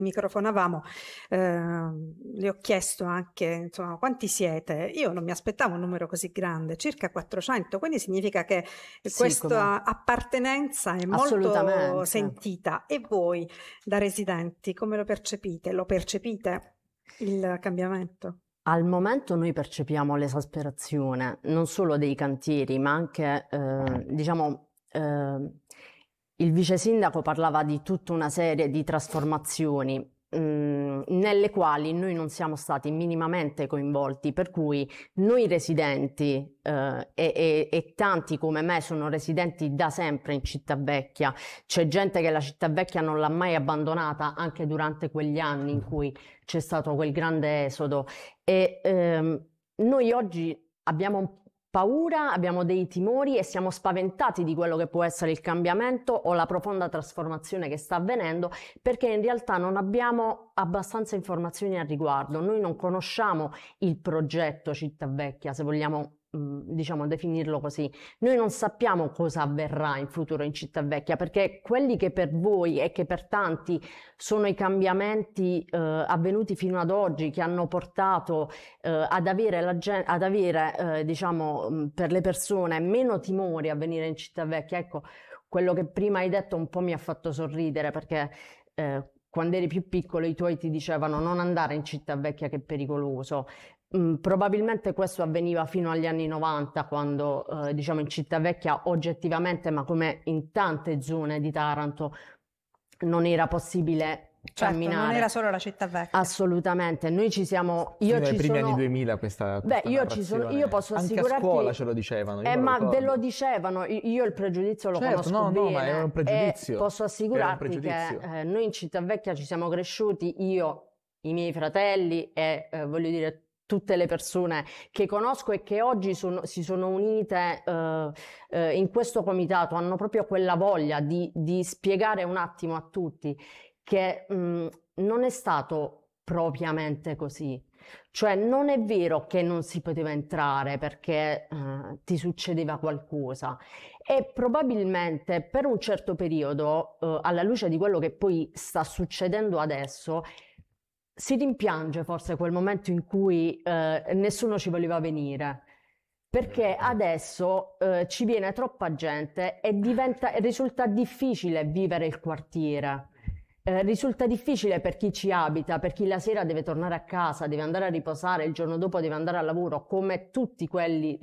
microfonavamo, le ho chiesto anche, insomma, quanti siete? Io non mi aspettavo un numero così grande, circa 400, quindi significa che Sì, questa appartenenza è molto assolutamente. sentita. E voi, da residenti, come lo percepite? Lo percepite il cambiamento? Al momento noi percepiamo l'esasperazione non solo dei cantieri, ma anche, il vice sindaco parlava di tutta una serie di trasformazioni nelle quali noi non siamo stati minimamente coinvolti, per cui noi residenti e tanti come me sono residenti da sempre in Cittavecchia. C'è gente che la Cittavecchia non l'ha mai abbandonata anche durante quegli anni in cui c'è stato quel grande esodo, e noi oggi abbiamo paura, abbiamo dei timori e siamo spaventati di quello che può essere il cambiamento o la profonda trasformazione che sta avvenendo, perché in realtà non abbiamo abbastanza informazioni al riguardo. Noi non conosciamo il progetto Cittavecchia, se vogliamo definirlo così. Noi non sappiamo cosa avverrà in futuro in Cittavecchia, perché quelli che per voi e che per tanti sono i cambiamenti avvenuti fino ad oggi, che hanno portato ad avere, per le persone meno timori a venire in Cittavecchia. Ecco, quello che prima hai detto un po' mi ha fatto sorridere, perché quando eri più piccolo i tuoi ti dicevano non andare in Cittavecchia che è pericoloso. Probabilmente questo avveniva fino agli anni 90, quando in Cittavecchia oggettivamente, ma come in tante zone di Taranto, non era possibile camminare. Non era solo la Cittavecchia. Assolutamente, noi ci siamo. Nei primi anni 2000 questa io posso anche assicurarti. A scuola ce lo dicevano. Ma ve lo dicevano, io il pregiudizio lo conosco bene. No, ma era un pregiudizio. E posso assicurarti che noi in Cittavecchia ci siamo cresciuti, io, i miei fratelli e voglio dire tutte le persone che conosco e che oggi si sono unite in questo comitato, hanno proprio quella voglia di spiegare un attimo a tutti che non è stato propriamente così. Cioè non è vero che non si poteva entrare perché ti succedeva qualcosa, e probabilmente per un certo periodo, alla luce di quello che poi sta succedendo adesso, si rimpiange forse quel momento in cui nessuno ci voleva venire, perché adesso ci viene troppa gente e risulta difficile vivere il quartiere. Risulta difficile per chi ci abita, per chi la sera deve tornare a casa, deve andare a riposare, il giorno dopo deve andare al lavoro, come tutti quelli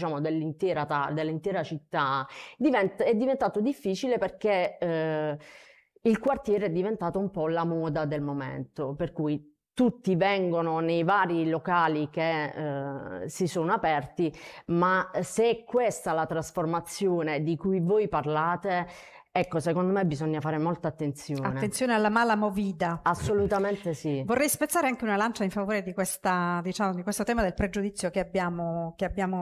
dell'intera città. È diventato difficile perché il quartiere è diventato un po' la moda del momento, per cui tutti vengono nei vari locali che si sono aperti, ma se è questa la trasformazione di cui voi parlate, ecco, secondo me bisogna fare molta attenzione. Attenzione alla mala movida. Assolutamente sì. Vorrei spezzare anche una lancia in favore di di questo tema del pregiudizio che abbiamo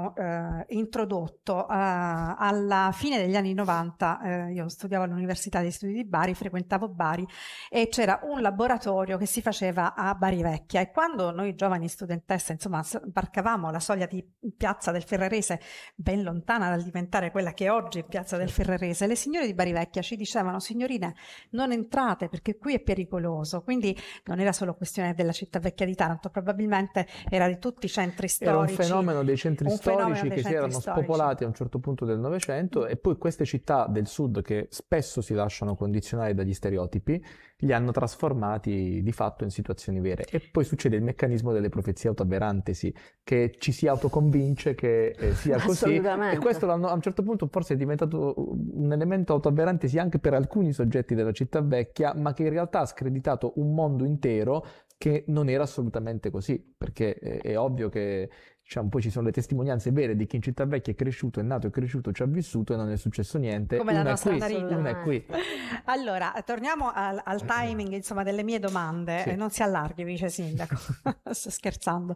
introdotto. Alla fine degli anni 90, io studiavo all'Università degli Studi di Bari, frequentavo Bari, e c'era un laboratorio che si faceva a Bari Vecchia, e quando noi giovani studentesse, insomma, varcavamo la soglia di Piazza del Ferrarese, ben lontana dal diventare quella che oggi è Piazza del Ferrarese, le signore di Bari Vecchia ci dicevano: signorine, non entrate perché qui è pericoloso. Quindi non era solo questione della Cittavecchia di Taranto, probabilmente era di tutti i centri storici. Era un fenomeno dei centri storici che si erano spopolati a un certo punto del Novecento, e poi queste città del sud, che spesso si lasciano condizionare dagli stereotipi, li hanno trasformati di fatto in situazioni vere. E poi succede il meccanismo delle profezie autoavverantesi, che ci si autoconvince che sia così, e questo a un certo punto forse è diventato un elemento autoavverantesi anche per alcuni soggetti della Cittavecchia, ma che in realtà ha screditato un mondo intero che non era assolutamente così, perché è ovvio che poi ci sono le testimonianze vere di chi in Cittavecchia è cresciuto, è nato, è cresciuto, ci ha vissuto e non è successo niente. Come la nostra Marina. Uno è qui. Allora, torniamo al timing, insomma, delle mie domande. Sì. Non si allarghi, vice sindaco. Sto scherzando.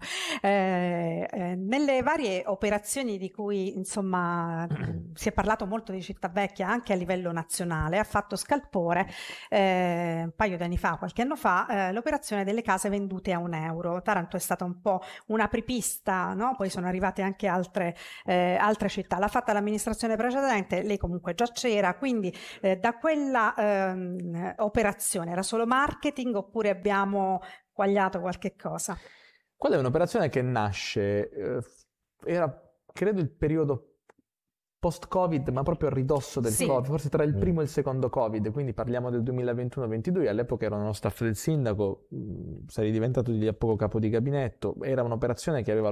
Nelle varie operazioni di cui, insomma, si è parlato molto di Cittavecchia anche a livello nazionale, ha fatto scalpore un paio di anni fa, qualche anno fa, l'operazione delle case vendute a €1. Taranto è stata un po' un apripista, no? no? Poi sono arrivate anche altre città. L'ha fatta l'amministrazione precedente, lei comunque già c'era, quindi da quella operazione era solo marketing oppure abbiamo quagliato qualche cosa? Quella è un'operazione che nasce, era credo il periodo post-Covid, ma proprio a ridosso del Covid, forse tra il primo e il secondo Covid, quindi parliamo del 2021-22, all'epoca ero nello staff del sindaco, sarei diventato di lì a poco capo di gabinetto, era un'operazione che aveva